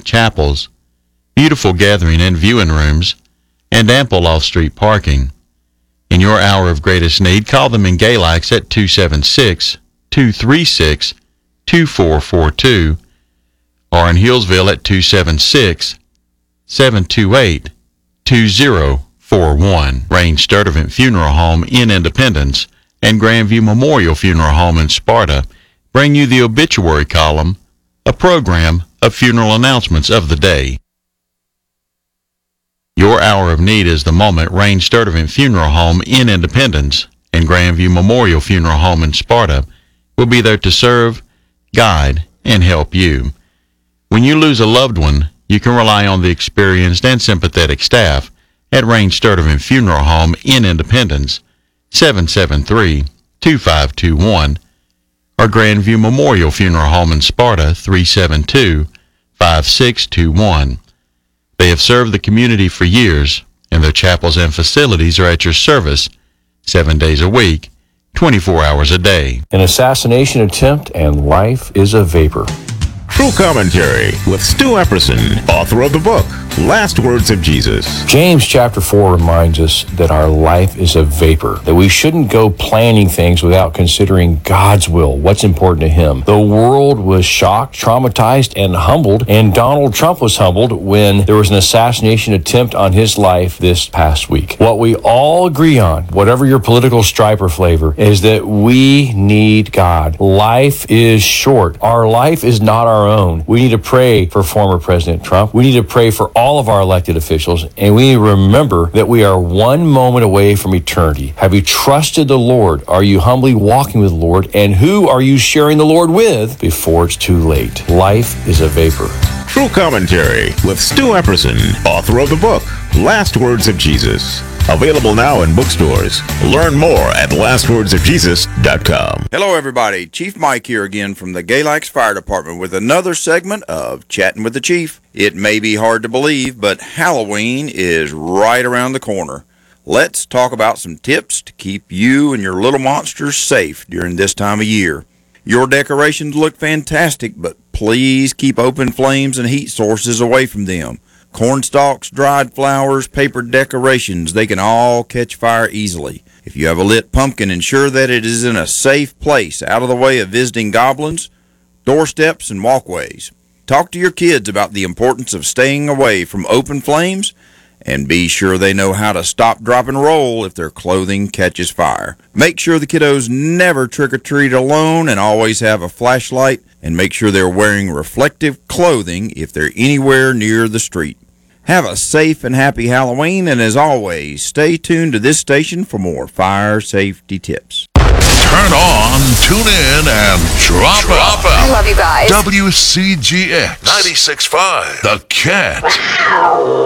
chapels, beautiful gathering and viewing rooms, and ample off-street parking. In your hour of greatest need, call them in Galax at 276-236-2442 or in Hillsville at 276-728-2041. Range Sturdivant Funeral Home in Independence and Grandview Memorial Funeral Home in Sparta bring you the obituary column, a program of funeral announcements of the day. Your hour of need is the moment. Range Sturdivant Funeral Home in Independence and Grandview Memorial Funeral Home in Sparta will be there to serve, guide, and help you. When you lose a loved one, you can rely on the experienced and sympathetic staff at Range Sturdivant Funeral Home in Independence, 773-2521, or Grandview Memorial Funeral Home in Sparta, 372-5621. They have served the community for years, and their chapels and facilities are at your service 7 days a week, 24 hours a day. An assassination attempt and life is a vapor. True Commentary with Stu Epperson, author of the book, Last Words of Jesus. James chapter 4 reminds us that our life is a vapor, that we shouldn't go planning things without considering God's will, what's important to Him. The world was shocked, traumatized, and humbled, and Donald Trump was humbled when there was an assassination attempt on his life this past week. What we all agree on, whatever your political stripe or flavor, is that we need God. Life is short. Our life is not our own. We need to pray for former President Trump. We need to pray for all of our elected officials, and we need to remember that we are one moment away from eternity. Have you trusted the Lord? Are you humbly walking with the Lord? And who are you sharing the Lord with before it's too late? Life is a vapor. True Commentary with Stu Epperson, author of the book, Last Words of Jesus. Available now in bookstores. Learn more at lastwordsofjesus.com. Hello, everybody. Chief Mike here again from the Galax Fire Department with another segment of Chatting with the Chief. It may be hard to believe, but Halloween is right around the corner. Let's talk about some tips to keep you and your little monsters safe during this time of year. Your decorations look fantastic, but please keep open flames and heat sources away from them. Corn stalks, dried flowers, paper decorations, they can all catch fire easily. If you have a lit pumpkin, ensure that it is in a safe place, out of the way of visiting goblins, doorsteps, and walkways. Talk to your kids about the importance of staying away from open flames, and be sure they know how to stop, drop, and roll if their clothing catches fire. Make sure the kiddos never trick-or-treat alone and always have a flashlight, and make sure they're wearing reflective clothing if they're anywhere near the street. Have a safe and happy Halloween, and as always, stay tuned to this station for more fire safety tips. Turn on, tune in, and drop out. I love you guys. WCGX 96.5, The Cat.